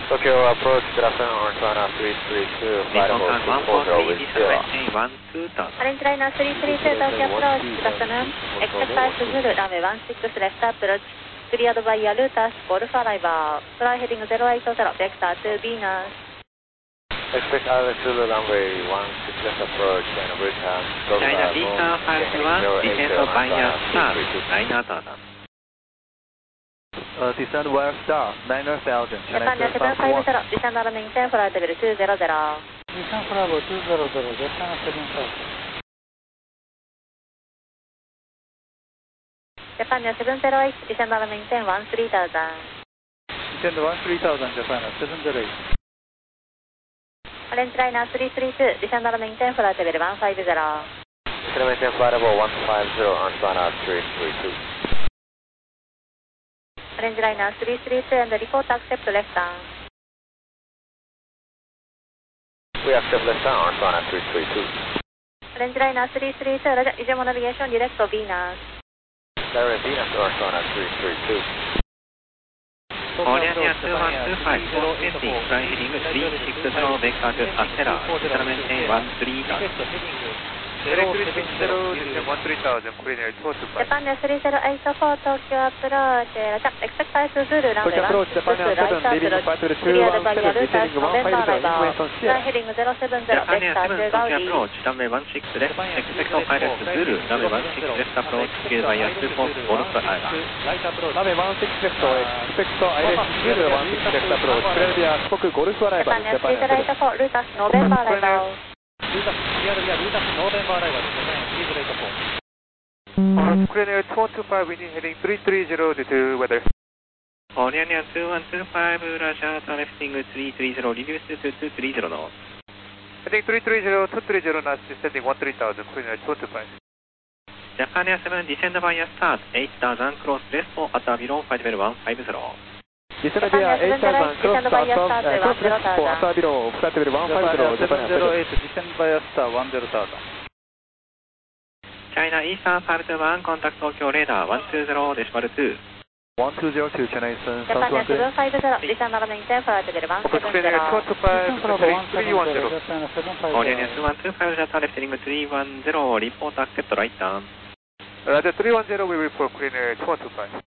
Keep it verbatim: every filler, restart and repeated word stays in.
Tokyo approach, good afternoon, Orange Liner three three two, flight level two four zero with zero. Orange Liner three three two, Tokyo approach, good afternoon. Expect flight to Zulu, runway one six left approach, cleared by Yalutas, Golf arrival, fly heading zero eight zero, vector to Venus. Expect Alex Zulu, runway one six left approach, and return, Golf China arrival, Eastern five one, descend via Star, Liner Data. Uh, descend via Star, Niner Falcon. Japan seven five zero, descend on maintain flight level two zero zero. Nissan Bravo two zero zero, Japan seven five. Japan seven zero eight, descend on maintain one three thousand. Descend one three thousand, Japan seven zero eight. Orange Liner three three two, descend on maintain flight level one five zero. Descend maintain flight level one five zero, Orange Liner three three two. Orange Liner three three two and report accept left down. We accept left down, Orange Liner three three two. Orange Liner three three two, Roger, Izumo navigation direct to Venus. Direct Venus, Orange Liner three three two. Orion two one two five, descending, fly heading three six zero, vector to Astera, descend maintain one three thousand. Heading three six zero, descend one three thousand, preliminary two two five. Japan three zero eight four, Tokyo approach, Roger, expect flight to Zulu, runway one six Japan right seven, leaving approach, flight level two cleared one by seven, Yalutas, descending one November five zero, arrival, English on fly Sierra. heading zero seven zero, Japan vector to seven, Tokyo Gaudi. approach, runway one six left, expect pilot Zulu, runway one six left approach, cleared by two four, Golf Island. Runway one six left, expect I L S Zulu one six left approach, cleared via Fokker Golf arrival. Japan three zero eight four, Lutas, November arrival. Lutas, cleared via Lutas November arrival, Japan three zero eight four. Preliminary two one two five, windy heading three three zero due to weather. Orion two one two five, Roger, lifting three three zero, reduce to two three zero knots. Heading three three zero, two three zero knots, descending one three thousand, preliminary two two five. Japan seven, descend via start, eight thousand, cross left for at below flight level one five zero. Descend via eight thousand, cross start from, uh, cross left for at below flight level one five zero, Japan seven zero eight, descend via Star one zero thousand. China Eastern five two one, contact Tokyo radar one two zero decimal two. one two zero two, China Eastern, Japan South seven five zero, descend on maintain flight level one seven Preliminary two zero. two five, heading three one zero. Japan seven five Orion zero. two one two five, Roger, lifting three one zero, report accept right down. Roger, three one zero, we report preliminary two one two five.